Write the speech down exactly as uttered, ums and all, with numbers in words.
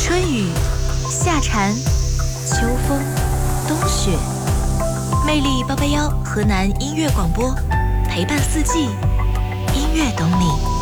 春雨、夏蝉、秋风、冬雪，魅力八八幺河南音乐广播，陪伴四季，音乐懂你。